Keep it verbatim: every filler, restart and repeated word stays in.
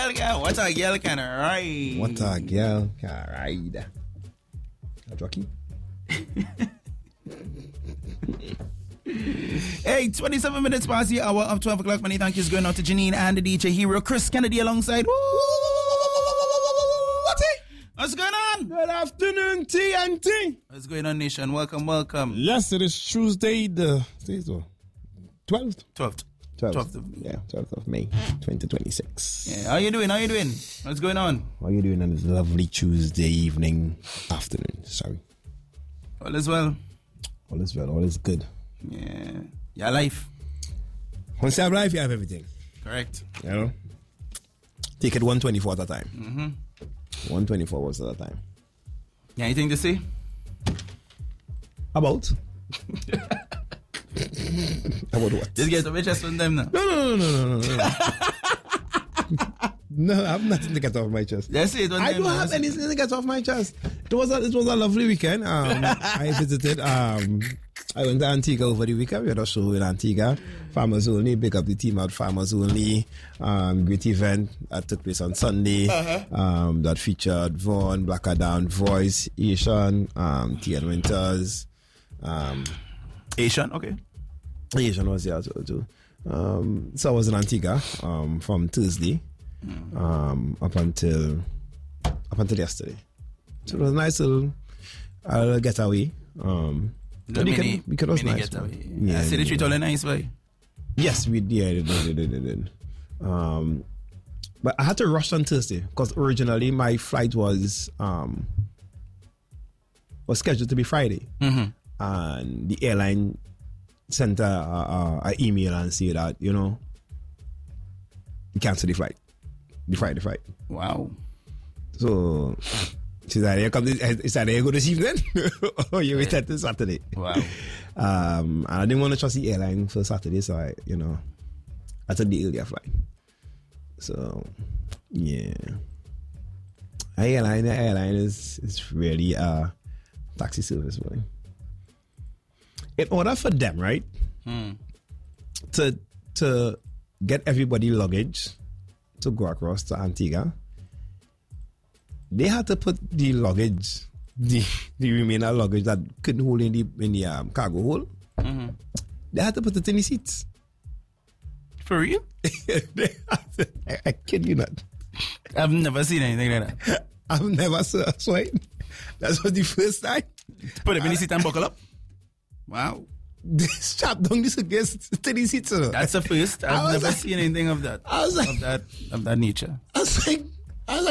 girl can, what a girl can ride. What a girl can ride. Jockey. Hey, twenty-seven minutes past the hour of twelve o'clock. Many thank yous going out to Janine and the D J Hero, Chris Kennedy alongside. What's it? What's going on? Good afternoon, T N T. What's going on, Nation? Welcome, welcome. Yes, it is Tuesday, the twelfth. twelfth. twelfth. twelfth of, yeah, twelfth of May, twenty twenty-six. Yeah, how you doing? How you doing? What's going on? How are you doing on this lovely Tuesday evening, afternoon? Sorry. All is well. All is well. All is good. Yeah. Your life. Once you have life, you have everything. Correct. You know? Take it one twenty-four at a time. Mm-hmm. one twenty-four was at a time. Yeah, anything to say? About? About what? Just get the chest from them now. No, no, no, no, no, no, no. No, I have nothing to get off my chest. That's it. I don't have anything to get off my chest. It was a, it was a lovely weekend. Um, I visited. Um, I went to Antigua over the weekend. We had a show in Antigua. Farmers Only. Big up the team at Farmers Only. Um, great event that took place on Sunday. Uh-huh. Um, that featured Vaughn, Black Adam, Voice, Asian, um, T N Winters. Um, Asian, okay. Asian was there too. Um, so I was in Antigua um, from Thursday. Um, up until up until yesterday, so it was a nice little uh, little getaway. Um, the mini, weekend, weekend was mini nice. Getaway. Yeah, I see the yeah. treat all nice way. Yes, we did. Did, did, did, did, did. Um, but I had to rush on Thursday because originally my flight was um was scheduled to be Friday, mm-hmm. and the airline sent a, a, a email and said that you know you cancel the flight. The Friday, the Friday. Wow. So, she said, you come this, is that you go this evening? Or you wait until Saturday? Wow. Um, and I didn't want to trust the airline for Saturday, so I, you know, I took the earlier flight. So, yeah. The airline, the airline is, is really a taxi service, boy. In order for them, right, hmm. to to get everybody luggage to go across to Antigua, they had to put the luggage, the, the remaining luggage that couldn't hold in the, in the um, cargo hold, mm-hmm. they had to put it in the seats. For real? They had to, I, I kid you not. I've never seen anything like that. I've never saw, saw it. That was the first time. Put it in the seat and buckle up? Wow. They strapped down this against to the seats. That's a first. I've never like, seen anything of that. I was like, of that of that nature. I was like,